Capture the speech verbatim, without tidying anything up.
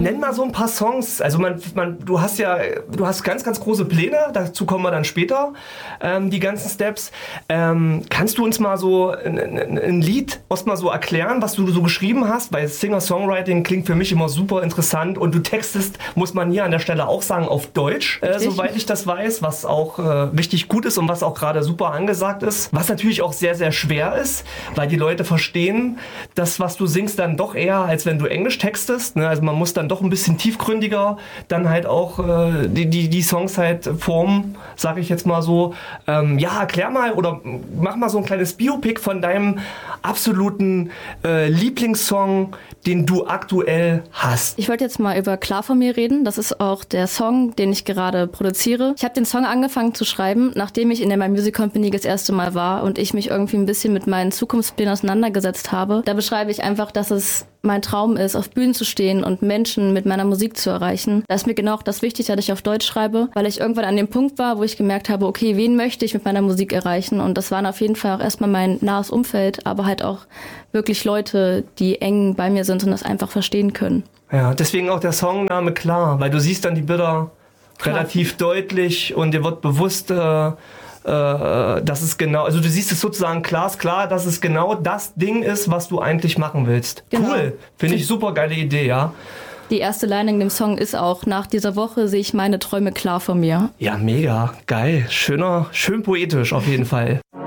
Nenn mal so ein paar Songs. Also man, man, du hast ja, du hast ganz, ganz große Pläne. Dazu kommen wir dann später. Ähm, die ganzen Steps. Ähm, kannst du uns mal so ein, ein, ein Lied erst mal so erklären, was du so geschrieben hast? Weil Singer-Songwriting klingt für mich immer super interessant und du textest, muss man hier an der Stelle auch sagen, auf Deutsch, äh, soweit ich das weiß, was auch äh, richtig gut ist und was auch gerade super angesagt ist. Was natürlich auch sehr, sehr schwer ist, weil die Leute verstehen das, was du singst, dann doch eher, als wenn du Englisch textest. Ne? Also man muss dann doch ein bisschen tiefgründiger dann halt auch äh, die, die, die Songs halt formen, sage ich jetzt mal so. Ähm, ja, erklär mal oder mach mal so ein kleines Biopic von deinem absoluten äh, Lieblingssong, den du aktuell hast. Ich wollte jetzt mal über Klar von mir reden. Das ist auch der Song, den ich gerade produziere. Ich habe den Song angefangen zu schreiben, nachdem ich in der My Music Company das erste Mal war und ich mich irgendwie ein bisschen mit meinen Zukunftsplänen auseinandergesetzt habe. Da beschreibe ich einfach, dass es mein Traum ist, auf Bühnen zu stehen und Menschen mit meiner Musik zu erreichen. Da ist mir genau auch das wichtig, dass ich auf Deutsch schreibe, weil ich irgendwann an dem Punkt war, wo ich gemerkt habe, okay, wen möchte ich mit meiner Musik erreichen? Und das waren auf jeden Fall auch erstmal mein nahes Umfeld, aber halt auch wirklich Leute, die eng bei mir sind und das einfach verstehen können. Ja, deswegen auch der Songname Klar, weil du siehst dann die Bilder Klar. relativ deutlich und dir wird bewusst, äh, äh, dass es genau, also du siehst es sozusagen glasklar, dass es genau das Ding ist, was du eigentlich machen willst. Genau. Cool, finde ich super geile Idee, ja. Die erste Line in dem Song ist auch, nach dieser Woche sehe ich meine Träume klar vor mir. Ja, mega, geil, schöner, schön poetisch auf jeden Fall.